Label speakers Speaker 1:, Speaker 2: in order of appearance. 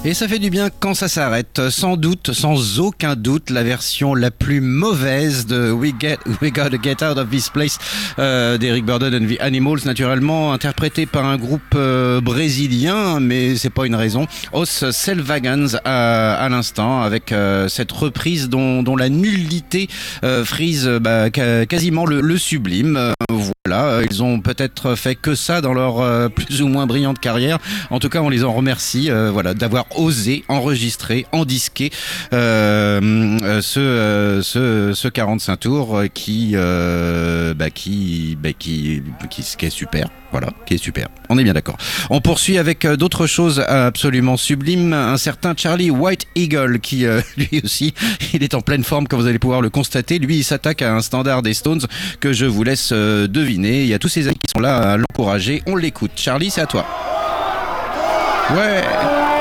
Speaker 1: Et ça fait du bien quand ça s'arrête. Sans doute, sans aucun doute, la version la plus mauvaise de We Gotta Get Out of This Place d'Eric Burdon and the Animals, naturellement interprété par un groupe brésilien, mais c'est pas une raison. Os Selvagans à l'instant, avec cette reprise dont la nullité frise quasiment le sublime. Voilà, ils ont peut-être fait que ça dans leur plus ou moins brillante carrière. En tout cas, on les en remercie d'avoir osé enregistrer, endisquer ce 45 tours qui est super. Voilà, qui est super. On est bien d'accord. On poursuit avec d'autres choses absolument sublimes. Un certain Charlie White Eagle qui, lui aussi, il est en pleine forme, comme vous allez pouvoir le constater. Lui, il s'attaque à un standard des Stones que je vous laisse deviner. Il y a tous ses amis qui sont là à l'encourager. On l'écoute. Charlie, c'est à toi. Ouais.